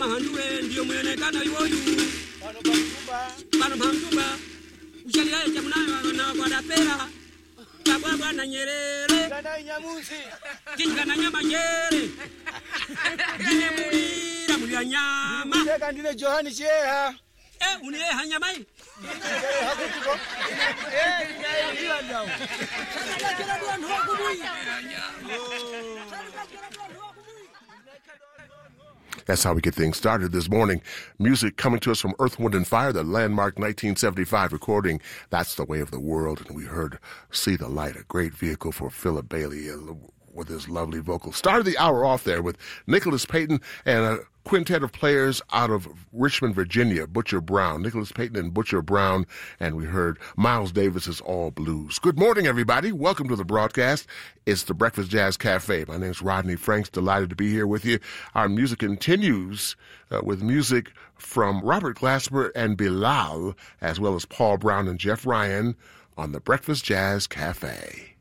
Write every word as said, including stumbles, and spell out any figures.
mahanduwe ndiyo mwonekano yoyu Pano pamtumba. pano pamtumba ushaliaye chamunayo na kwa dapera baba bwana Nyerere Kana nyamusi. kinga nyama jere dine mulira mulya nyama Ndeka ndine Johani Cheha. eh uniye hanyama hii Eh hakutiko. Eh ndiye ndiye ndao. That's how we get things started this morning. Music coming to us from Earth, Wind and Fire, the landmark nineteen seventy-five recording, That's the Way of the World. And we heard See the Light, a great vehicle for Philip Bailey uh, with his lovely vocal. Started the hour off there with Nicholas Payton and a quintet of players out of Richmond, Virginia, Butcher Brown, Nicholas Payton and Butcher Brown, and we heard Miles Davis's All Blues. Good morning, everybody. Welcome to the broadcast. It's the Breakfast Jazz Cafe. My name is Rodney Franks. Delighted to be here with you. Our music continues uh, with music from Robert Glasper and Bilal, as well as Paul Brown and Jeff Ryan on the Breakfast Jazz Cafe.